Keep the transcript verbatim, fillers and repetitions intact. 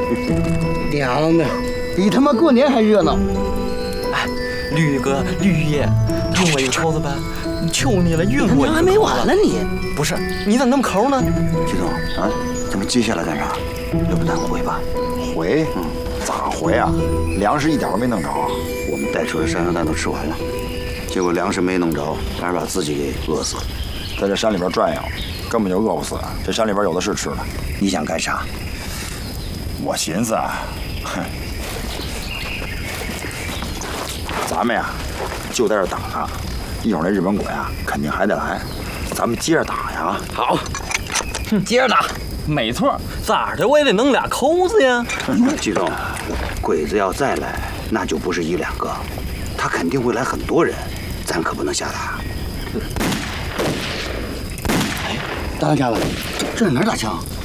娘的，比他妈过年还热闹！ 哎，驴哥、驴爷，运我一口子呗！求你了，运我一口子。 还没完了你？ 不是，你咋那么抠呢？ 季总啊，咱们接下来干啥？要不咱回吧？ 回？嗯，咋回啊？粮食一点都没弄着。 我们带出的山药蛋都吃完了，结果粮食没弄着，反而把自己给饿死了。 在这山里边转悠，根本就饿不死。这山里边有的是吃的。 你想干啥？ 我寻思啊，哼，咱们呀，就在这打他。一会儿那日本鬼啊，肯定还得来，咱们接着打呀。 好，哼，接着打。没错，咋的我也得弄俩扣子呀。 季总，鬼子要再来，那就不是一两个，他肯定会来很多人，咱可不能瞎打。 哎，大家了，这是哪儿打枪？